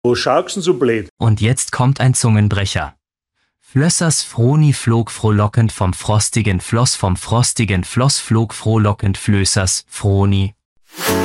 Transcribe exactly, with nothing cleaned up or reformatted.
Wo schaust denn so blöd? Und jetzt kommt ein Zungenbrecher. Flössers Froni flog frohlockend vom frostigen Floss, vom frostigen Floss flog frohlockend Flößers Froni.